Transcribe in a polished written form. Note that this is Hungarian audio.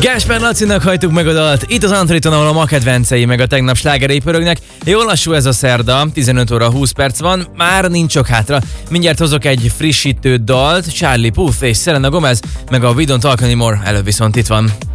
Gáspár Lacinak hajtuk meg a dalt, itt az Antriton, ahol a ma kedvencei meg a tegnap slágerei pörögnek. Jó lassú ez a szerda, 15 óra 20 perc van, már nincs sok hátra. Mindjárt hozok egy frissítő dalt, Charlie Puth és Selena Gomez, meg a We Don't Talk Anymore, előbb viszont itt van.